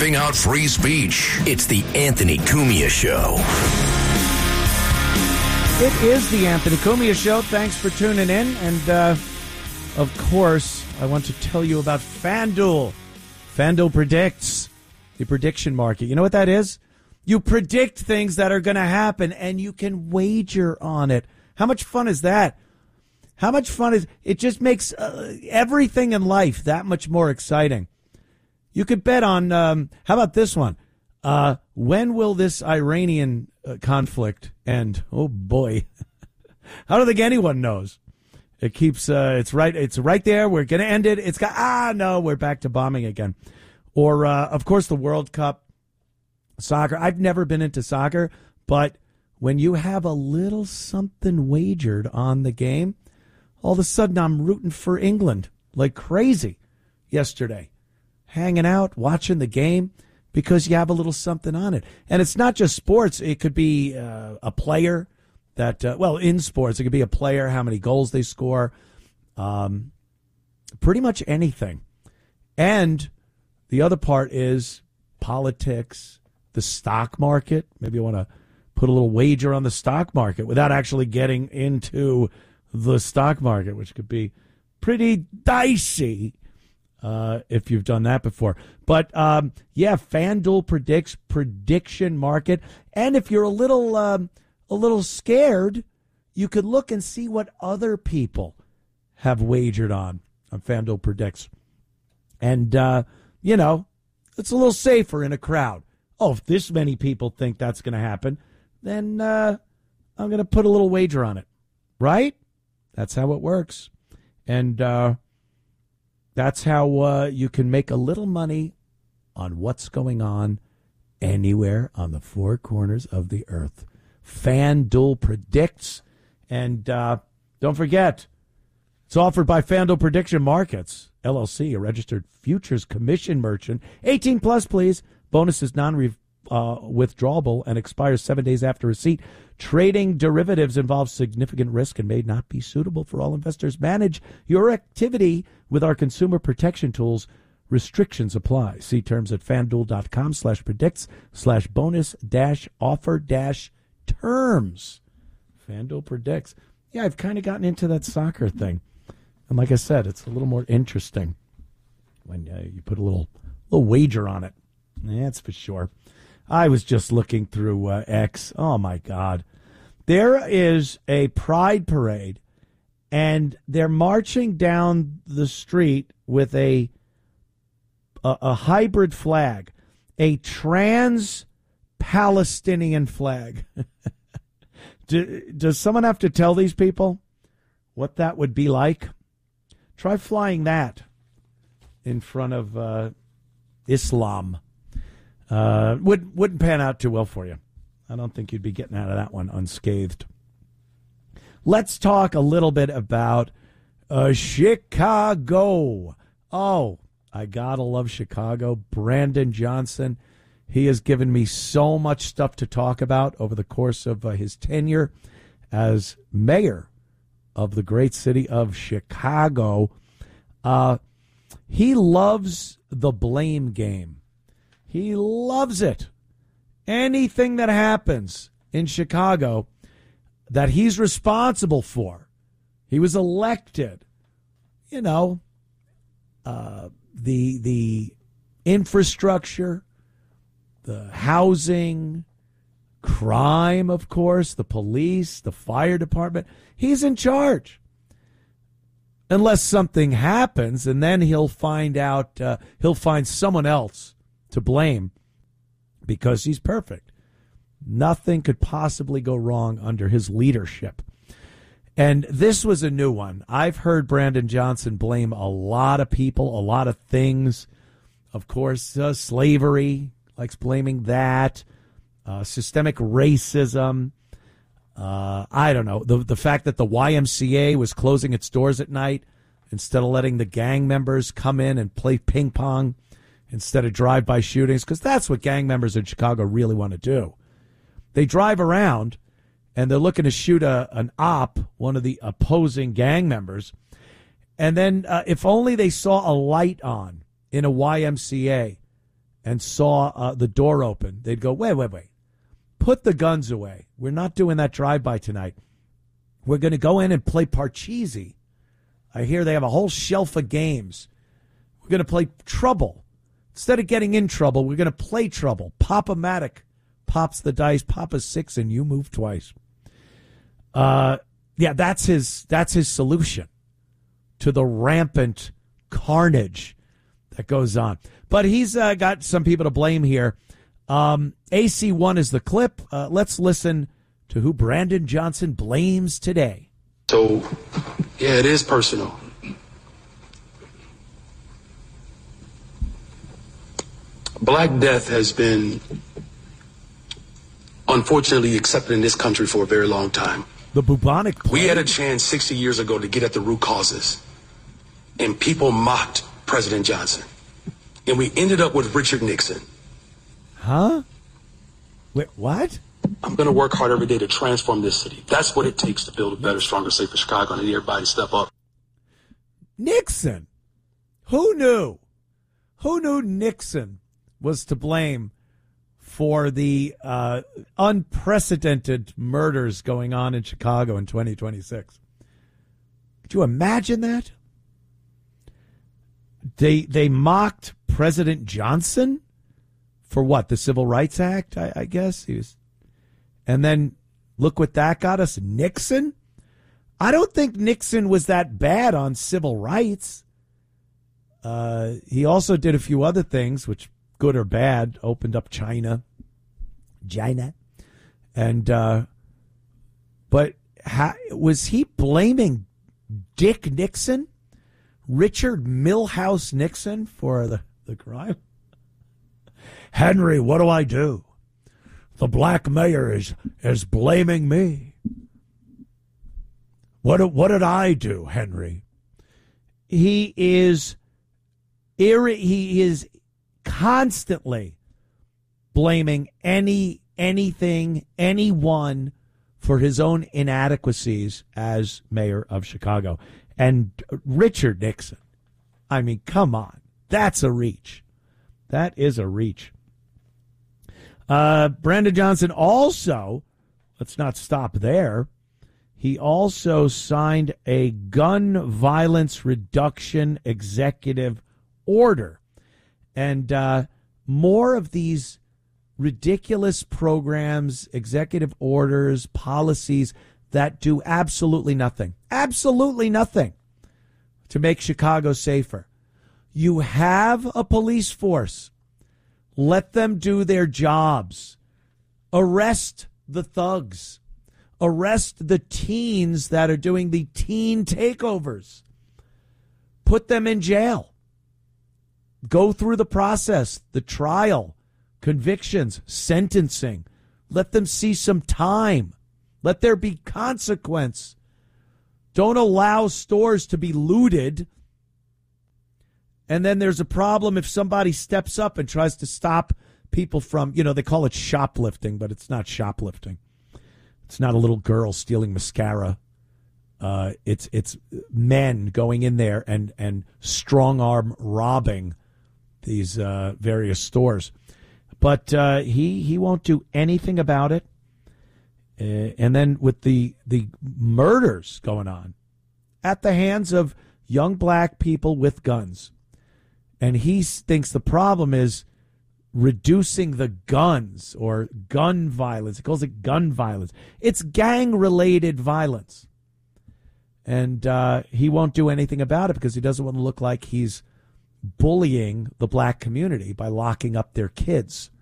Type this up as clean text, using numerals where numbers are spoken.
stamping out free speech. It's the Anthony Cumia Show. It is the Anthony Cumia Show. Thanks for tuning in. And, of course, I want to tell you about FanDuel. FanDuel predicts, the prediction market. You know what that is? You predict things that are going to happen, and you can wager on it. How much fun is that? How much fun is it? Just makes everything in life that much more exciting. You could bet on, how about this one? When will this Iranian conflict end? Oh, boy. I don't think anyone knows. It keeps, it's right there. We're going to end it. It's got, no, we're back to bombing again. Or, of course, the World Cup, soccer. I've never been into soccer, but when you have a little something wagered on the game, all of a sudden I'm rooting for England like crazy yesterday. Hanging out, watching the game, because you have a little something on it. And it's not just sports. It could be a player that, in sports, it could be a player, how many goals they score, pretty much anything. And the other part is politics, the stock market. Maybe you want to put a little wager on the stock market without actually getting into the stock market, which could be pretty dicey if you've done that before. But, FanDuel predicts prediction market. And if you're a little scared, you could look and see what other people have wagered on FanDuel predicts. And, it's a little safer in a crowd. Oh, if this many people think that's going to happen, then I'm going to put a little wager on it, right? That's how it works. And that's how you can make a little money on what's going on anywhere on the four corners of the earth. FanDuel predicts. And don't forget, it's offered by FanDuel Prediction Markets, LLC, a registered futures commission merchant. 18 plus, please. Bonus is non-withdrawable and expires 7 days after receipt. Trading derivatives involves significant risk and may not be suitable for all investors. Manage your activity with our consumer protection tools. Restrictions apply. See terms at FanDuel.com/predicts/bonus-offer-terms. FanDuel predicts. Yeah, I've kind of gotten into that soccer thing. And like I said, it's a little more interesting when you put a little wager on it. That's for sure. I was just looking through X. Oh, my God. There is a pride parade, and they're marching down the street with a hybrid flag, a trans-Palestinian flag. Does someone have to tell these people what that would be like? Try flying that in front of Islam. Wouldn't pan out too well for you. I don't think you'd be getting out of that one unscathed. Let's talk a little bit about Chicago. Oh, I gotta love Chicago. Brandon Johnson. He has given me so much stuff to talk about over the course of his tenure as mayor of the great city of Chicago. He loves the blame game. He loves it. Anything that happens in Chicago that he's responsible for, he was elected. The infrastructure, the housing, crime, of course, the police, the fire department. He's in charge. Unless something happens, and then he'll find someone else to blame because he's perfect. Nothing could possibly go wrong under his leadership. And this was a new one. I've heard Brandon Johnson blame a lot of people, a lot of things. Of course, slavery, likes blaming that. Systemic racism. I don't know. The fact that the YMCA was closing its doors at night instead of letting the gang members come in and play ping pong instead of drive-by shootings, because that's what gang members in Chicago really want to do. They drive around and they're looking to shoot an op, one of the opposing gang members, and then if only they saw a light on in a YMCA and saw the door open, they'd go, wait. Put the guns away. We're not doing that drive-by tonight. We're going to go in and play Parcheesi. I hear they have a whole shelf of games. We're going to play Trouble. Instead of getting in trouble, we're going to play Trouble. Pop-O-Matic pops the dice, pop a 6, and you move twice. That's his solution to the rampant carnage that goes on. But he's got some people to blame here. AC1 is the clip. Let's listen to who Brandon Johnson blames today. So, yeah, it is personal. Black death has been, unfortunately, accepted in this country for a very long time. The bubonic plague. We had a chance 60 years ago to get at the root causes, and people mocked President Johnson. And we ended up with Richard Nixon. Huh? Wait, what? I'm going to work hard every day to transform this city. That's what it takes to build a better, stronger, safer Chicago, and I need everybody to step up. Nixon. Who knew? Who knew Nixon was to blame for the unprecedented murders going on in Chicago in 2026? Could you imagine that? They mocked President Johnson for what? The Civil Rights Act, I guess. And then look what that got us. Nixon? I don't think Nixon was that bad on civil rights. He also did a few other things, which good or bad, opened up China. And, but was he blaming Dick Nixon? Richard Milhouse Nixon for the crime? Henry, what do I do? The black mayor is blaming me. What did I do, Henry? He is constantly blaming anything, anyone for his own inadequacies as mayor of Chicago. And Richard Nixon, I mean, come on. That's a reach. That is a reach. Brandon Johnson also, let's not stop there, he also signed a gun violence reduction executive order. And more of these ridiculous programs, executive orders, policies that do absolutely nothing to make Chicago safer. You have a police force. Let them do their jobs. Arrest the thugs. Arrest the teens that are doing the teen takeovers. Put them in jail. Go through the process, the trial, convictions, sentencing. Let them see some time. Let there be consequence. Don't allow stores to be looted. And then there's a problem if somebody steps up and tries to stop people from, they call it shoplifting, but it's not shoplifting. It's not a little girl stealing mascara. It's men going in there and strong arm robbing these various stores. But he won't do anything about it. And then with the murders going on at the hands of young black people with guns. And he thinks the problem is reducing the guns or gun violence. He calls it gun violence. It's gang-related violence. And he won't do anything about it because he doesn't want to look like he's bullying the black community by locking up their kids.